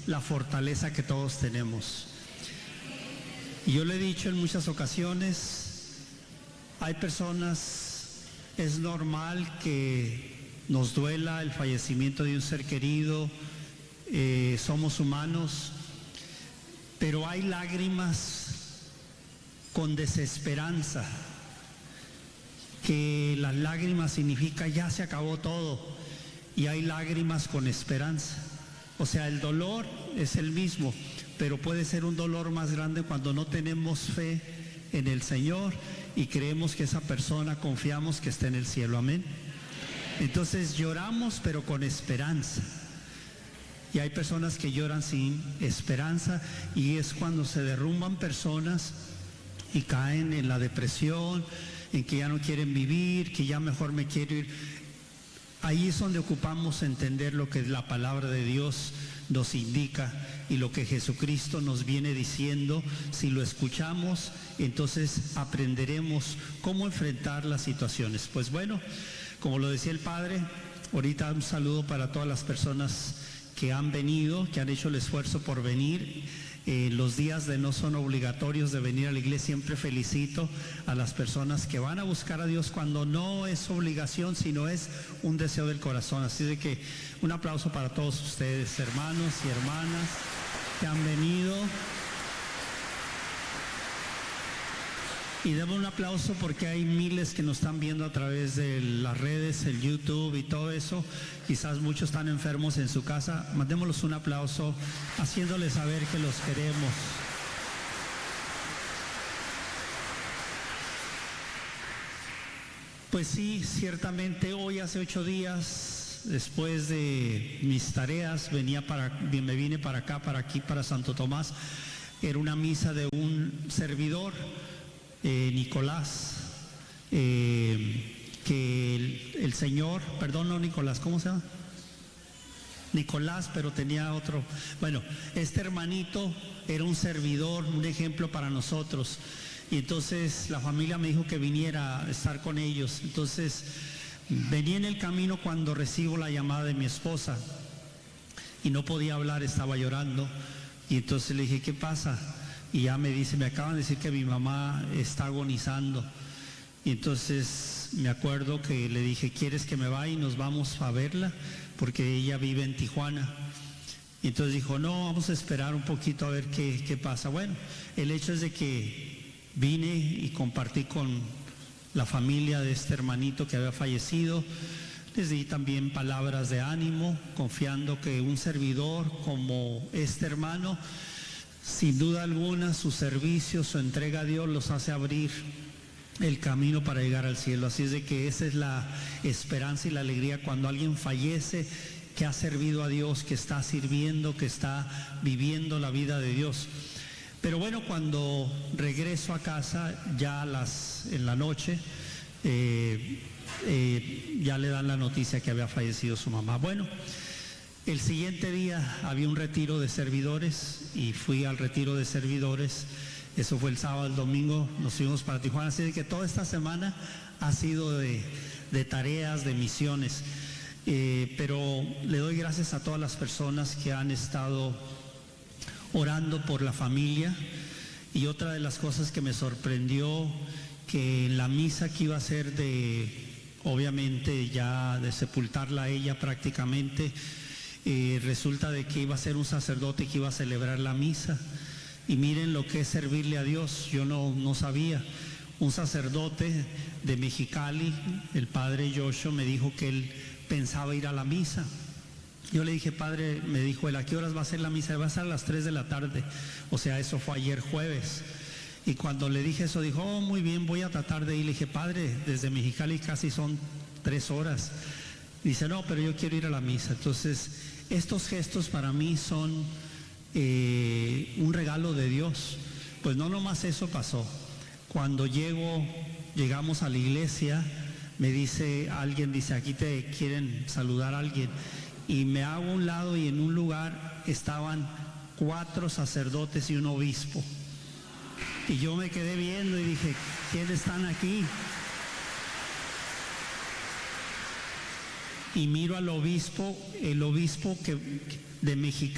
la fortaleza que todos tenemos. Y yo le he dicho en muchas ocasiones, hay personas, es normal que nos duela el fallecimiento de un ser querido, somos humanos, pero hay lágrimas con desesperanza, que las lágrimas significa ya se acabó todo, y hay lágrimas con esperanza. O sea, el dolor es el mismo, pero puede ser un dolor más grande cuando no tenemos fe en el Señor y creemos que esa persona, confiamos que está en el cielo. Amén. Entonces lloramos pero con esperanza. Y hay personas que lloran sin esperanza, y es cuando se derrumban personas y caen en la depresión, en que ya no quieren vivir, que ya mejor me quiero ir. Ahí es donde ocupamos entender lo que la palabra de Dios nos indica y lo que Jesucristo nos viene diciendo. Si lo escuchamos, entonces aprenderemos cómo enfrentar las situaciones. Pues bueno, como lo decía el Padre, ahorita un saludo para todas las personas que han venido, que han hecho el esfuerzo por venir. Los días de no son obligatorios de venir a la iglesia. Siempre felicito a las personas que van a buscar a Dios cuando no es obligación, sino es un deseo del corazón. Así de que un aplauso para todos ustedes, hermanos y hermanas que han venido. Y demos un aplauso porque hay miles que nos están viendo a través de las redes, el YouTube y todo eso. Quizás muchos están enfermos en su casa. Mandémosles un aplauso, haciéndoles saber que los queremos. Pues sí, ciertamente hoy hace 8 días, después de mis tareas, me vine para acá, para aquí, para Santo Tomás. Era una misa de un servidor, Nicolás, que el Señor, perdón, no Nicolás, ¿cómo se llama? Nicolás, pero tenía otro. Bueno, este hermanito era un servidor, un ejemplo para nosotros. Y entonces la familia me dijo que viniera a estar con ellos. Entonces venía en el camino cuando recibo la llamada de mi esposa y no podía hablar, estaba llorando. Y entonces le dije, ¿qué pasa? Y ya me dice, me acaban de decir que mi mamá está agonizando. Y entonces me acuerdo que le dije, ¿quieres que me vaya y nos vamos a verla? Porque ella vive en Tijuana. Y entonces dijo, no, vamos a esperar un poquito a ver qué pasa. Bueno, el hecho es de que vine y compartí con la familia de este hermanito que había fallecido. Les di también palabras de ánimo, confiando que un servidor como este hermano, sin duda alguna, su servicio, su entrega a Dios los hace abrir el camino para llegar al cielo. Así es de que esa es la esperanza y la alegría cuando alguien fallece, que ha servido a Dios, que está sirviendo, que está viviendo la vida de Dios. Pero bueno, cuando regreso a casa, ya en la noche, ya le dan la noticia que había fallecido su mamá. Bueno, el siguiente día había un retiro de servidores y fui al retiro de servidores. Eso fue el sábado. El domingo nos fuimos para Tijuana. Así que toda esta semana ha sido de tareas, de misiones. Pero le doy gracias a todas las personas que han estado orando por la familia. Y otra de las cosas que me sorprendió, que en la misa que iba a ser obviamente ya de sepultarla a ella prácticamente, resulta de que iba a ser un sacerdote que iba a celebrar la misa. Y miren lo que es servirle a Dios. Yo no sabía. Un sacerdote de Mexicali, el padre Joshua, me dijo que él pensaba ir a la misa. Yo le dije, padre, me dijo él, ¿a qué horas va a ser la misa? Va a ser a las 3 de la tarde. O sea, eso fue ayer jueves. Y cuando le dije eso, dijo, oh, muy bien, voy a tratar de ir. Le dije, padre, desde Mexicali casi son 3 horas. Dice, no, pero yo quiero ir a la misa. Entonces, estos gestos para mí son un regalo de Dios. Pues no nomás eso pasó. Cuando llegamos a la iglesia, me dice alguien, dice, aquí te quieren saludar a alguien. Y me hago a un lado y en un lugar estaban 4 sacerdotes y un obispo. Y yo me quedé viendo y dije, ¿quiénes están aquí? Y miro al obispo, el obispo de Mexicali.